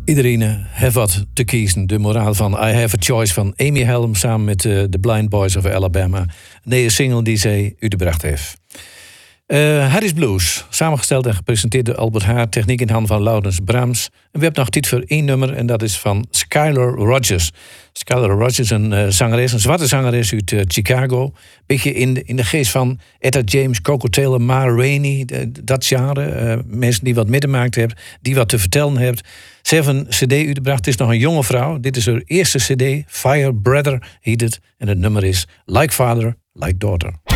Iedereen heeft wat te kiezen. De moraal van I Have a Choice van Amy Helm samen met de Blind Boys of Alabama. Een single die zij uitgebracht heeft. Harry's Blues, samengesteld en gepresenteerd door Albert Haar. Techniek in handen van Laurens Brahms. En we hebben nog tijd voor 1 nummer en dat is van Skylar Rogers. Skylar Rogers, een zangeres, een zwarte zangeres uit Chicago. Beetje in de geest van Etta James, Coco Taylor, Ma Rainey. Dat genre. Mensen die wat meegemaakt hebben, die wat te vertellen hebben. Ze heeft een cd uitgebracht. Het is nog een jonge vrouw. Dit is haar eerste cd. Fire Brother heet het. En het nummer is Like Father, Like Daughter.